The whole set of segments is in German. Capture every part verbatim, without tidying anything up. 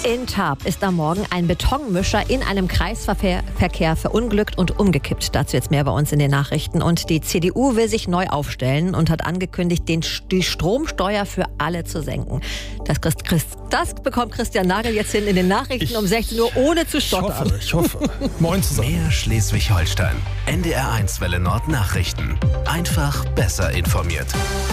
In Tarp ist am Morgen ein Betonmischer in einem Kreisverkehr verunglückt und umgekippt. Dazu jetzt mehr bei uns in den Nachrichten. Und die C D U will sich neu aufstellen und hat angekündigt, den, die Stromsteuer für alle zu senken. Das, das bekommt Christian Nagel jetzt hin in den Nachrichten ich, um sechzehn Uhr, ohne zu stottern. Ich hoffe, ich hoffe. Moin zusammen. Mehr Schleswig-Holstein. N D R eins Welle Nord Nachrichten. Einfach besser informiert.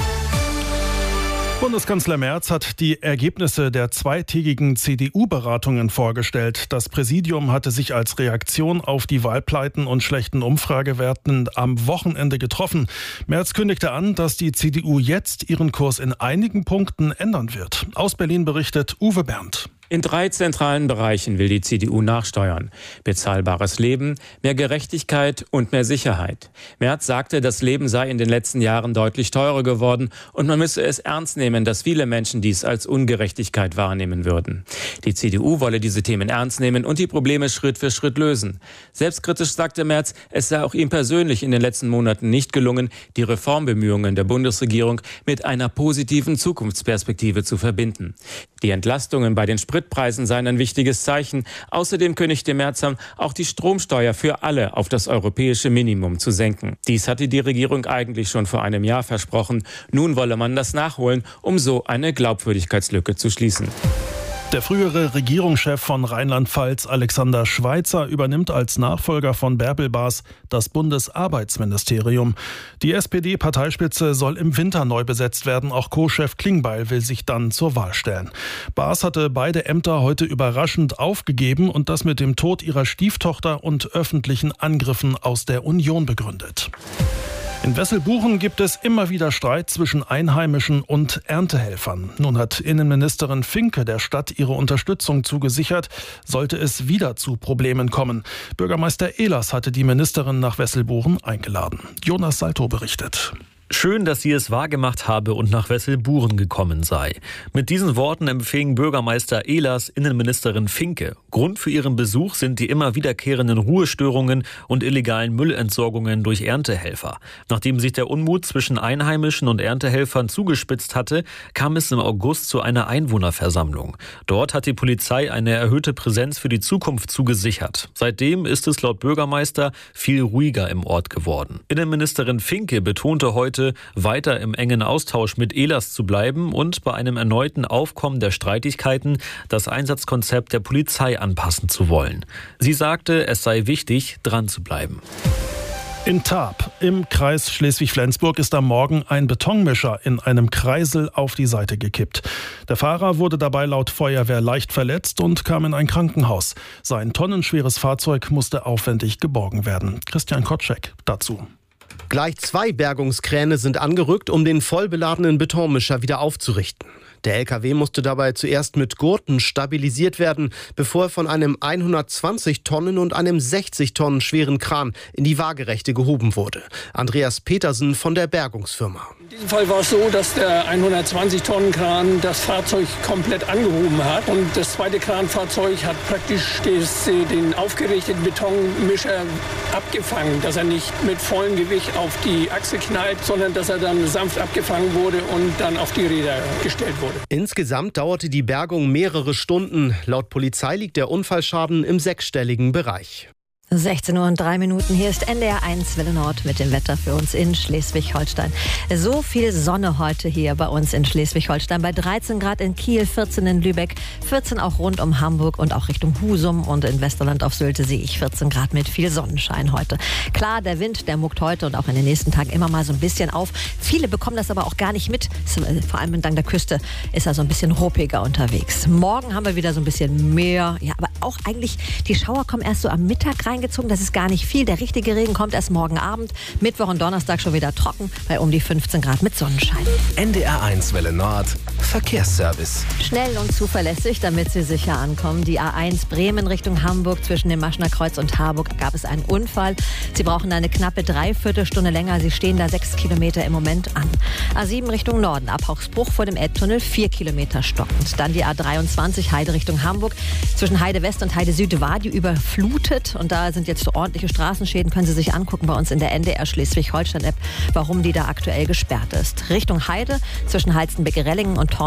Bundeskanzler Merz hat die Ergebnisse der zweitägigen C D U-Beratungen vorgestellt. Das Präsidium hatte sich als Reaktion auf die Wahlpleiten und schlechten Umfragewerten am Wochenende getroffen. Merz kündigte an, dass die C D U jetzt ihren Kurs in einigen Punkten ändern wird. Aus Berlin berichtet Uwe Berndt. In drei zentralen Bereichen will die C D U nachsteuern. Bezahlbares Leben, mehr Gerechtigkeit und mehr Sicherheit. Merz sagte, das Leben sei in den letzten Jahren deutlich teurer geworden und man müsse es ernst nehmen, dass viele Menschen dies als Ungerechtigkeit wahrnehmen würden. Die C D U wolle diese Themen ernst nehmen und die Probleme Schritt für Schritt lösen. Selbstkritisch sagte Merz, es sei auch ihm persönlich in den letzten Monaten nicht gelungen, die Reformbemühungen der Bundesregierung mit einer positiven Zukunftsperspektive zu verbinden. Die Entlastungen bei den Spritpreisen seien ein wichtiges Zeichen. Außerdem kündigte Merz an, auch die Stromsteuer für alle auf das europäische Minimum zu senken. Dies hatte die Regierung eigentlich schon vor einem Jahr versprochen. Nun wolle man das nachholen, um so eine Glaubwürdigkeitslücke zu schließen. Der frühere Regierungschef von Rheinland-Pfalz, Alexander Schweitzer, übernimmt als Nachfolger von Bärbel Baas das Bundesarbeitsministerium. Die S P D-Parteispitze soll im Winter neu besetzt werden. Auch Co-Chef Klingbeil will sich dann zur Wahl stellen. Baas hatte beide Ämter heute überraschend aufgegeben und das mit dem Tod ihrer Stieftochter und öffentlichen Angriffen aus der Union begründet. In Wesselbuchen gibt es immer wieder Streit zwischen Einheimischen und Erntehelfern. Nun hat Innenministerin Finke der Stadt ihre Unterstützung zugesichert, sollte es wieder zu Problemen kommen. Bürgermeister Ehlers hatte die Ministerin nach Wesselbuchen eingeladen. Jonas Salto berichtet. Schön, dass sie es wahrgemacht habe und nach Wesselburen gekommen sei. Mit diesen Worten empfing Bürgermeister Ehlers Innenministerin Finke. Grund für ihren Besuch sind die immer wiederkehrenden Ruhestörungen und illegalen Müllentsorgungen durch Erntehelfer. Nachdem sich der Unmut zwischen Einheimischen und Erntehelfern zugespitzt hatte, kam es im August zu einer Einwohnerversammlung. Dort hat die Polizei eine erhöhte Präsenz für die Zukunft zugesichert. Seitdem ist es laut Bürgermeister viel ruhiger im Ort geworden. Innenministerin Finke betonte heute, weiter im engen Austausch mit Ehlers zu bleiben und bei einem erneuten Aufkommen der Streitigkeiten das Einsatzkonzept der Polizei anpassen zu wollen. Sie sagte, es sei wichtig, dran zu bleiben. In Tarp im Kreis Schleswig-Flensburg ist am Morgen ein Betonmischer in einem Kreisel auf die Seite gekippt. Der Fahrer wurde dabei laut Feuerwehr leicht verletzt und kam in ein Krankenhaus. Sein tonnenschweres Fahrzeug musste aufwendig geborgen werden. Christian Kotschek dazu. Gleich zwei Bergungskräne sind angerückt, um den vollbeladenen Betonmischer wieder aufzurichten. Der L K W musste dabei zuerst mit Gurten stabilisiert werden, bevor er von einem hundertzwanzig Tonnen und einem sechzig Tonnen schweren Kran in die Waagerechte gehoben wurde. Andreas Petersen von der Bergungsfirma. In diesem Fall war es so, dass der hundertzwanzig Tonnen Kran das Fahrzeug komplett angehoben hat. Und das zweite Kranfahrzeug hat praktisch des, den aufgerichteten Betonmischer abgefangen, dass er nicht mit vollem Gewicht auf die Achse knallt, sondern dass er dann sanft abgefangen wurde und dann auf die Räder gestellt wurde. Insgesamt dauerte die Bergung mehrere Stunden. Laut Polizei liegt der Unfallschaden im sechsstelligen Bereich. sechzehn Uhr und drei Minuten. Hier ist N D R eins Welle Nord mit dem Wetter für uns in Schleswig-Holstein. So viel Sonne heute hier bei uns in Schleswig-Holstein. Bei dreizehn Grad in Kiel, vierzehn in Lübeck, vierzehn auch rund um Hamburg und auch Richtung Husum. Und in Westerland auf Sylte sehe ich vierzehn Grad mit viel Sonnenschein heute. Klar, der Wind, der muckt heute und auch in den nächsten Tagen immer mal so ein bisschen auf. Viele bekommen das aber auch gar nicht mit. Vor allem entlang der Küste ist er so ein bisschen ruppiger unterwegs. Morgen haben wir wieder so ein bisschen mehr. Ja, aber auch eigentlich, die Schauer kommen erst so am Mittag rein. Das ist gar nicht viel. Der richtige Regen kommt erst morgen Abend. Mittwoch und Donnerstag schon wieder trocken bei um die fünfzehn Grad mit Sonnenschein. N D R eins Welle Nord Verkehrsservice. Schnell und zuverlässig, damit Sie sicher ankommen. Die A eins Bremen Richtung Hamburg zwischen dem Maschner Kreuz und Harburg gab es einen Unfall. Sie brauchen eine knappe Dreiviertelstunde länger. Sie stehen da sechs Kilometer im Moment an. A sieben Richtung Norden, Abhauchsbruch vor dem Elbtunnel, vier Kilometer stockend. Dann die A dreiundzwanzig Heide Richtung Hamburg. Zwischen Heide West und Heide Süd war die überflutet und da sind jetzt so ordentliche Straßenschäden. Können Sie sich angucken bei uns in der N D R Schleswig-Holstein-App, warum die da aktuell gesperrt ist. Richtung Heide zwischen Halstenbecke-Rellingen und Torn